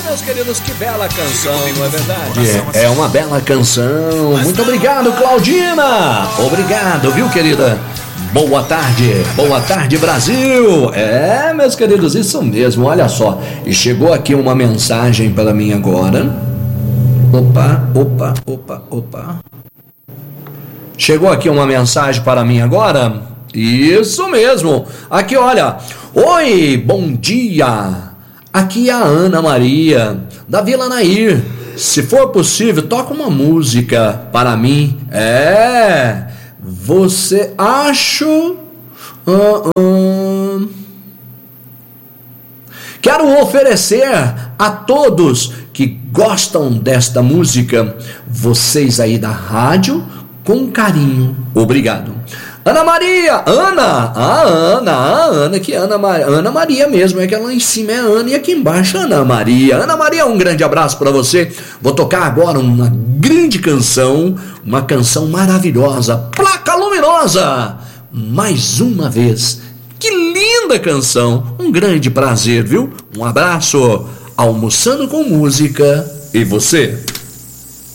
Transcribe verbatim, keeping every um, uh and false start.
meus queridos, que bela canção, não é verdade? É uma bela canção. Muito obrigado, Claudina. Obrigado, viu, querida? Boa tarde, boa tarde, Brasil. É, meus queridos, isso mesmo, olha só. E chegou aqui uma mensagem para mim agora. Opa, opa, opa, opa. Chegou aqui uma mensagem para mim agora. Isso mesmo. Aqui, olha. Oi, bom dia. Aqui é a Ana Maria, da Vila Nair. Se for possível, toca uma música para mim. É. Você acho... Uh, uh, quero oferecer a todos que gostam desta música, vocês aí da rádio, com carinho. Obrigado. Ana Maria, Ana, a Ana, a Ana, que Ana, Ana Maria mesmo, é que lá em cima é Ana e aqui embaixo Ana Maria. Ana Maria, um grande abraço para você. Vou tocar agora uma grande canção, uma canção maravilhosa, Placa Luminosa, mais uma vez. Que linda canção, um grande prazer, viu? Um abraço, almoçando com música, e você?